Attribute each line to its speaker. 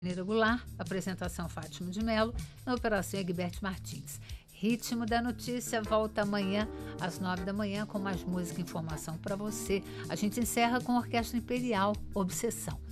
Speaker 1: Goulart, apresentação Fátima de Mello, na operação Egberto Martins. Ritmo da Notícia volta amanhã às 9 da manhã com mais música e informação para você. A gente encerra com a Orquestra Imperial, Obsessão.